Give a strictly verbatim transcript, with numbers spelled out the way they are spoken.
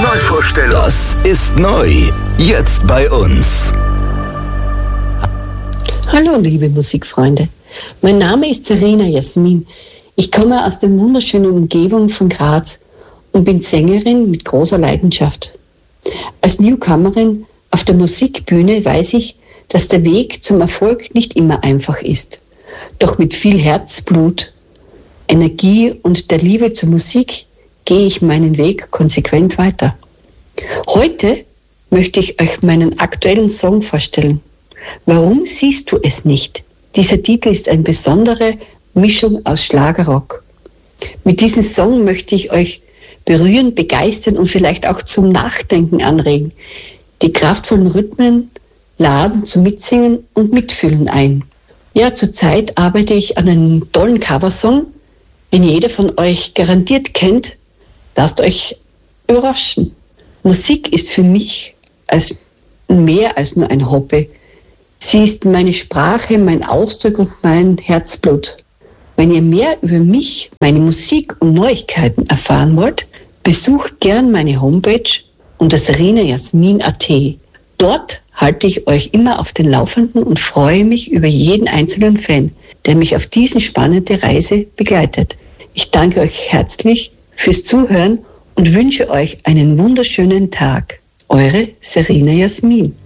Neuvorstellung. Das ist neu. Jetzt bei uns. Hallo liebe Musikfreunde, mein Name ist Serena Jasmin. Ich komme aus der wunderschönen Umgebung von Graz und bin Sängerin mit großer Leidenschaft. Als Newcomerin auf der Musikbühne weiß ich, dass der Weg zum Erfolg nicht immer einfach ist. Doch mit viel Herzblut, Energie und der Liebe zur Musik gehe ich meinen Weg konsequent weiter. Heute möchte ich euch meinen aktuellen Song vorstellen. Warum siehst du es nicht? Dieser Titel ist eine besondere Mischung aus Schlagerrock. Mit diesem Song möchte ich euch berühren, begeistern und vielleicht auch zum Nachdenken anregen. Die kraftvollen Rhythmen laden zum Mitsingen und Mitfühlen ein. Ja, zurzeit arbeite ich an einem tollen Coversong, den jeder von euch garantiert kennt. Lasst euch überraschen. Musik ist für mich als mehr als nur ein Hobby. Sie ist meine Sprache, mein Ausdruck und mein Herzblut. Wenn ihr mehr über mich, meine Musik und Neuigkeiten erfahren wollt, besucht gern meine Homepage unter serena jasmin punkt a t. Dort halte ich euch immer auf den Laufenden und freue mich über jeden einzelnen Fan, der mich auf diese spannende Reise begleitet. Ich danke euch herzlich fürs Zuhören und wünsche euch einen wunderschönen Tag. Eure Serena Jasmin.